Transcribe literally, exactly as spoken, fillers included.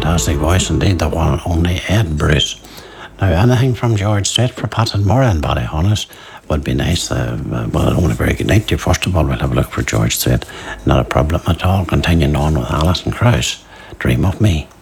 fantastic voice indeed, the one and only Ed Bruce. Now, anything from George Strait for Pattonmore and Ballyhonus would be nice. Uh, well, I want a very good night to you. First of all, we'll have a look for George Strait. Not a problem at all. Continuing on with Alison Krauss, Dream of Me.